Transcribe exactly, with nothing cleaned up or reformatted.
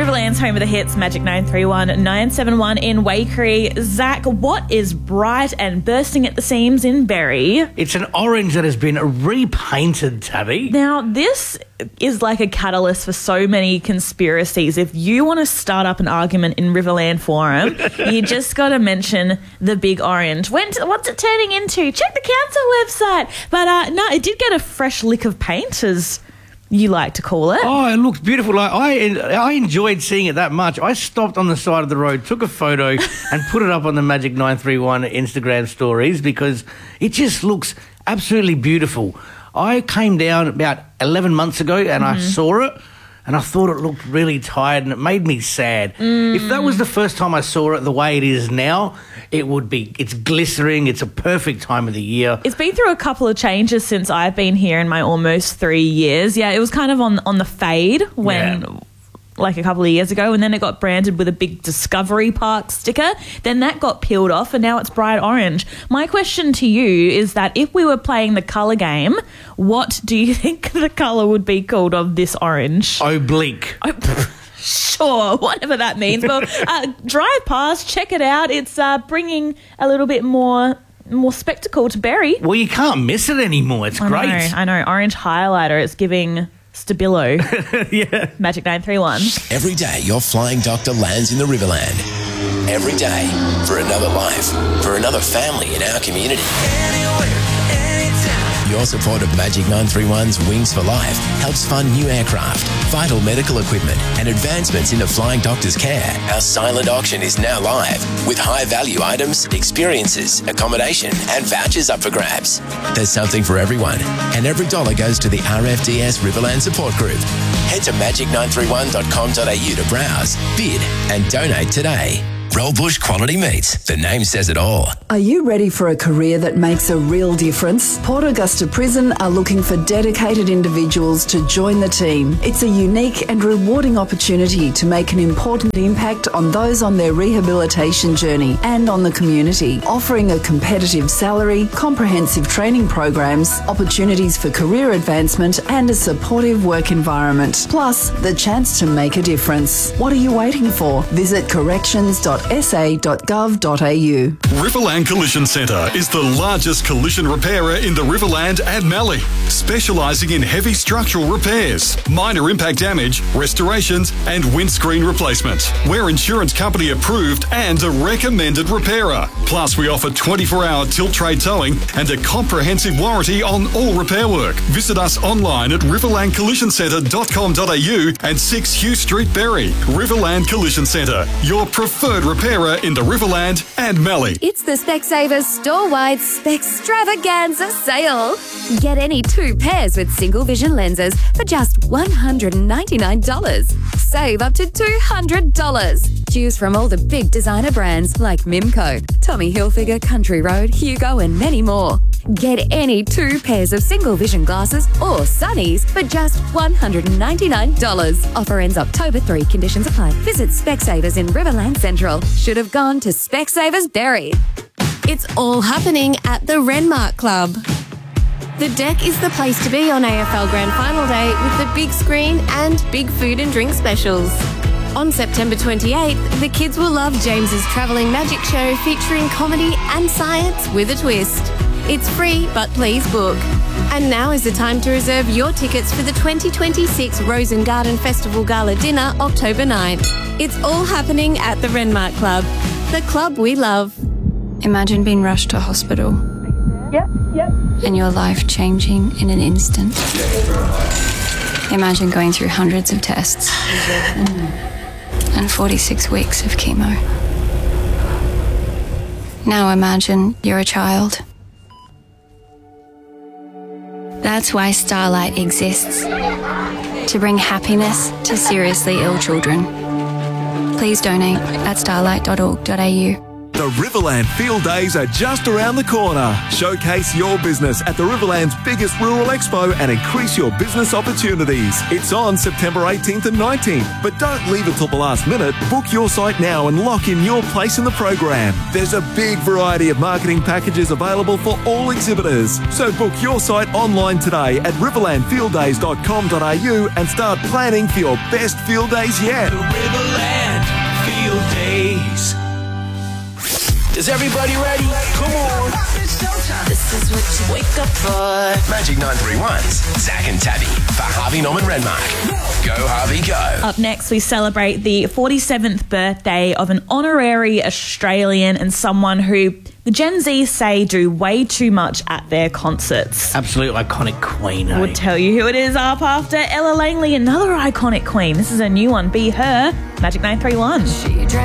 Riverland's home of the hits, Magic nine three one nine seven one in Waikerie. Zach, what is bright and bursting at the seams in Berry? It's an orange that has been repainted, Tabby. Now, this is like a catalyst for so many conspiracies. If you want to start up an argument in Riverland Forum, you just got to mention the big orange. When, what's it turning into? Check the council website. But uh, no, it did get a fresh lick of paint, as you like to call it. Oh, it looks beautiful. Like, I I enjoyed seeing it that much. I stopped on the side of the road, took a photo and put it up on the Magic nine three one Instagram stories because it just looks absolutely beautiful. I came down about eleven months ago and mm-hmm. I saw it and I thought it looked really tired and it made me sad. Mm. If that was the first time I saw it the way it is now, it would be, it's glistering, it's a perfect time of the year. It's been through a couple of changes since I've been here in my almost three years. Yeah, it was kind of on, on the fade when... Yeah. like a couple of years ago, and then it got branded with a big Discovery Park sticker. Then that got peeled off and now it's bright orange. My question to you is that if we were playing the colour game, what do you think the colour would be called of this orange? Oblique. Oh, sure, whatever that means. Well, uh, drive past, check it out. It's uh, bringing a little bit more... more spectacle to Berry. Well, you can't miss it anymore. It's I great. Know, I know. Orange highlighter. It's giving... Stabilo. Yeah. Magic nine three one. Every day your flying doctor lands in the Riverland. Every day for another life, for another family in our community. Anywhere, anytime. Your support of Magic nine three one's Wings for Life helps fund new aircraft, vital medical equipment and advancements into flying doctors' care. Our silent auction is now live with high-value items, experiences, accommodation and vouchers up for grabs. There's something for everyone and every dollar goes to the R F D S Riverland Support Group. Head to magic nine three one dot com dot a u to browse, bid and donate today. Rollbush Quality Meats. The name says it all. Are you ready for a career that makes a real difference? Port Augusta Prison are looking for dedicated individuals to join the team. It's a unique and rewarding opportunity to make an important impact on those on their rehabilitation journey and on the community, offering a competitive salary, comprehensive training programs, opportunities for career advancement and a supportive work environment. Plus, the chance to make a difference. What are you waiting for? Visit corrections dot s a dot gov dot a u. Riverland Collision Centre is the largest collision repairer in the Riverland and Mallee, specialising in heavy structural repairs, minor impact damage, restorations and windscreen replacement. We're insurance company approved and a recommended repairer. Plus we offer twenty-four hour tilt tray towing and a comprehensive warranty on all repair work. Visit us online at riverland collision centre dot com dot a u and six Hugh Street, Berry. Riverland Collision Centre, your preferred repairer in the Riverland and Mallee. It's the Specsavers store-wide Spextravaganza sale. Get any two pairs with single vision lenses for just one hundred ninety-nine dollars. Save up to two hundred dollars. Choose from all the big designer brands like Mimco, Tommy Hilfiger, Country Road, Hugo and many more. Get any two pairs of single vision glasses or sunnies for just one hundred ninety-nine dollars. Offer ends October third. Conditions apply. Visit Specsavers in Riverland Central. Should have gone to Specsavers Berry. It's all happening at the Renmark Club. The Deck is the place to be on A F L Grand Final Day with the big screen and big food and drink specials. On September twenty-eighth, the kids will love James's travelling magic show featuring comedy and science with a twist. It's free, but please book. And now is the time to reserve your tickets for the twenty twenty-six Rose and Garden Festival Gala Dinner, October ninth. It's all happening at the Renmark Club, the club we love. Imagine being rushed to hospital. Yep, yep. And your life changing in an instant. Imagine going through hundreds of tests and forty-six weeks of chemo. Now imagine you're a child. That's why Starlight exists, to bring happiness to seriously ill children. Please donate at starlight dot org dot a u. The Riverland Field Days are just around the corner. Showcase your business at the Riverland's biggest rural expo and increase your business opportunities. It's on September eighteenth and nineteenth, but don't leave it till the last minute. Book your site now and lock in your place in the program. There's a big variety of marketing packages available for all exhibitors. So book your site online today at riverland field days dot com dot a u and start planning for your best field days yet. The Riverland Field Days. Is everybody ready? Come on. This is what you wake up for. Magic nine three one's Zach and Tabby for Harvey Norman Renmark. Go, Harvey, go. Up next, we celebrate the forty-seventh birthday of an honorary Australian and someone who the Gen Z say do way too much at their concerts. Absolute iconic queen, eh? We'll tell you who it is up after. Ella Langley, another iconic queen. This is a new one. Be Her, Magic nine three one.